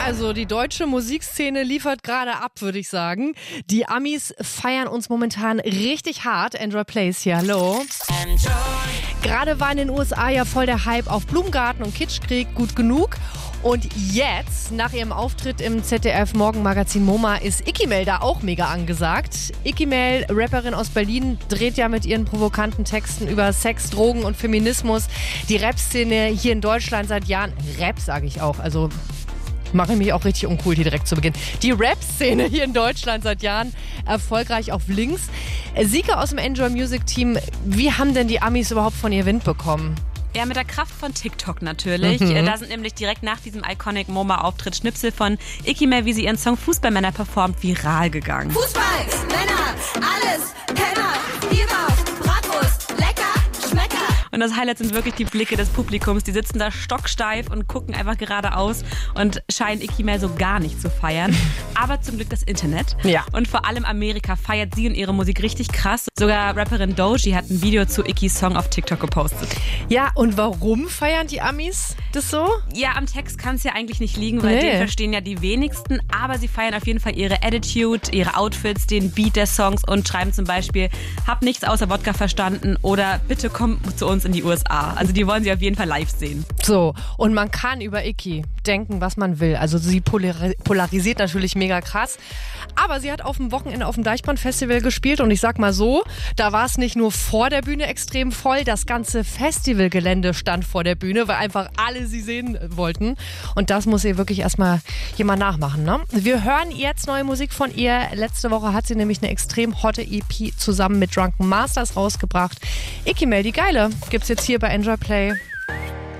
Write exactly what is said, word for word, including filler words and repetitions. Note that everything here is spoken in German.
Also die deutsche Musikszene liefert gerade ab, würde ich sagen. Die Amis feiern uns momentan richtig hart. Enjoy Plays hier, hallo. Enjoy. Gerade war in den U S A ja voll der Hype auf Blumengarten und Kitschkrieg, gut genug. Und jetzt, nach ihrem Auftritt im Z D F-Morgenmagazin MoMA, ist Icky Mel da auch mega angesagt. Icky Mel, Rapperin aus Berlin, dreht ja mit ihren provokanten Texten über Sex, Drogen und Feminismus die Rap-Szene hier in Deutschland seit Jahren. Rap sage ich auch, also mache ich mich auch richtig uncool hier direkt zu Beginn. Die Rap-Szene hier in Deutschland seit Jahren erfolgreich auf links. Sieger aus dem Enjoy Music Team, wie haben denn die Amis überhaupt von ihr Wind bekommen? Ja, mit der Kraft von TikTok natürlich. Mhm. Da sind nämlich direkt nach diesem iconic MoMA-Auftritt Schnipsel von Icky Mel, wie sie ihren Song Fußballmänner performt, viral gegangen. Fußball, Männer, alles, Penner, Bierwurst, Bratwurst, lecker, Schmecker. Und das Highlight sind wirklich die Blicke des Publikums. Die sitzen da stocksteif und gucken einfach geradeaus und scheinen Icky Mel so gar nicht zu feiern. Aber zum Glück das Internet. Ja. Und vor allem Amerika feiert sie und ihre Musik richtig krass. Sogar Rapperin Doechii hat ein Video zu Ickys Song auf TikTok gepostet. Ja, und warum feiern die Amis das so? Ja, am Text kann es ja eigentlich nicht liegen, weil Nee. den verstehen ja die wenigsten. Aber sie feiern auf jeden Fall ihre Attitude, ihre Outfits, den Beat der Songs und schreiben zum Beispiel, hab nichts außer Wodka verstanden oder bitte komm zu uns in die U S A. Also die wollen sie auf jeden Fall live sehen. So, und man kann über Icky denken, was man will. Also sie polari- polarisiert natürlich mega krass. Aber sie hat auf dem Wochenende auf dem Deichbrand-Festival gespielt und ich sag mal so, da war es nicht nur vor der Bühne extrem voll, das ganze Festivalgelände stand vor der Bühne, weil einfach alle sie sehen wollten. Und das muss ihr wirklich erstmal jemand nachmachen, ne? Wir hören jetzt neue Musik von ihr. Letzte Woche hat sie nämlich eine extrem hotte E P zusammen mit Drunken Masters rausgebracht. Icky Mel, die Geile, gibt's jetzt hier bei Enjoy Play.